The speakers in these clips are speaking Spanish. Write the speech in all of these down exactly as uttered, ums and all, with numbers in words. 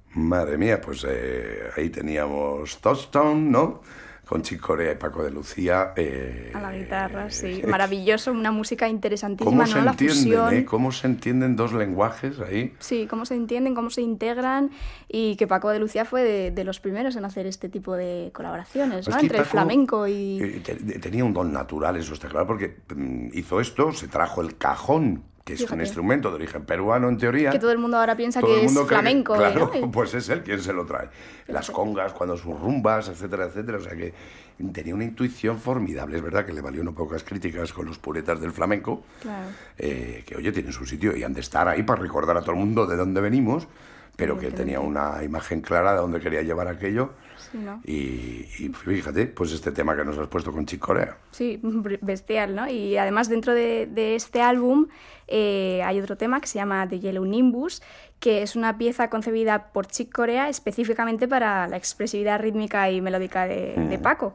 Madre mía, pues eh, ahí teníamos Touchstone, ¿no? Con Chick Corea y Paco de Lucía. Eh, a la guitarra, sí. Maravilloso, una música interesantísima, ¿Cómo ¿no? se La entienden, fusión. eh? ¿Cómo se entienden dos lenguajes ahí? Sí, cómo se entienden, cómo se integran, y que Paco de Lucía fue de, de los primeros en hacer este tipo de colaboraciones, ¿no? Es que Entre el Paco, flamenco y... eh, te- tenía un don natural, eso está claro, porque mm, hizo esto, se trajo el cajón, que es un Fíjate. instrumento de origen peruano en teoría. Que todo el mundo ahora piensa Todo que el mundo es cree que- flamenco, claro, ¿no? pues es él quien se lo trae. Las congas, cuando sus rumbas, etcétera, etcétera. O sea que tenía una intuición formidable. Es verdad que le valió no pocas críticas con los puretas del flamenco, Claro. eh, que oye, tienen su sitio y han de estar ahí para recordar a todo el mundo de dónde venimos, pero que tenía una imagen clara de dónde quería llevar aquello. Sí, ¿no? Y, y fíjate, pues este tema que nos has puesto con Chick Corea. Sí, bestial, ¿no? Y además dentro de, de este álbum eh, hay otro tema que se llama The Yellow Nimbus, que es una pieza concebida por Chick Corea específicamente para la expresividad rítmica y melódica de, Mm. de Paco.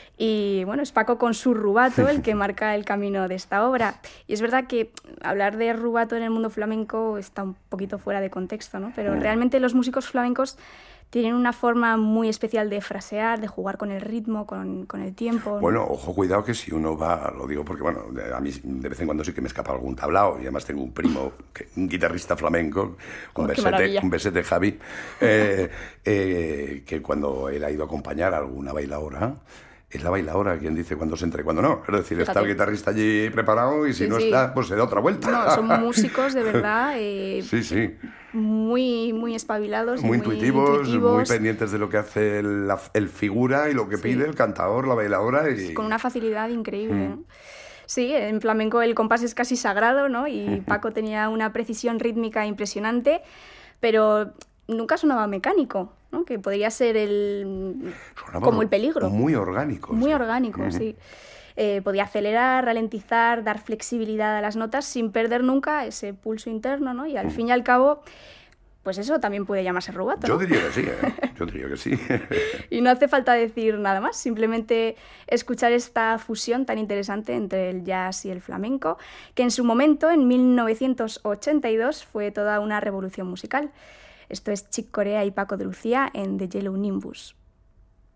Y bueno, es Paco con su rubato el que marca el camino de esta obra. Y es verdad que hablar de rubato en el mundo flamenco está un poquito fuera de contexto, ¿no? Pero Mm. realmente los músicos flamencos tienen una forma muy especial de frasear, de jugar con el ritmo, con, con el tiempo, ¿no? Bueno, ojo, cuidado que si uno va, lo digo porque, bueno, a mí de vez en cuando sí que me escapa algún tablao, y además tengo un primo, que, un guitarrista flamenco, un Oh, qué besete, maravilla. un besete Javi, eh, eh, que cuando él ha ido a acompañar a alguna bailaora, es la bailaora quien dice cuándo se entra y cuándo no. Es decir, está Fíjate. el guitarrista allí preparado y si Sí, no sí. está, pues se da otra vuelta. No, son músicos de verdad eh, Sí, sí. muy, muy espabilados, y Muy intuitivos, intuitivos, muy pendientes de lo que hace el, la- el figura y lo que Sí. pide el cantador, la bailadora. Y... con una facilidad increíble, Mm. ¿no? Sí, en flamenco el compás es casi sagrado, ¿no? Y Paco tenía una precisión rítmica impresionante, pero nunca sonaba mecánico, ¿no? Que podría ser el Sonaba como el peligro. Muy orgánico. Muy sí. orgánico, Ujú. sí. Eh, podía acelerar, ralentizar, dar flexibilidad a las notas sin perder nunca ese pulso interno, ¿no? Y al fin y al cabo, pues eso también puede llamarse rubato, Yo ¿no? diría que sí, ¿eh? Yo diría que sí. Y no hace falta decir nada más, simplemente escuchar esta fusión tan interesante entre el jazz y el flamenco, que en su momento, en mil novecientos ochenta y dos, fue toda una revolución musical. Esto es Chick Corea y Paco de Lucía en The Yellow Nimbus.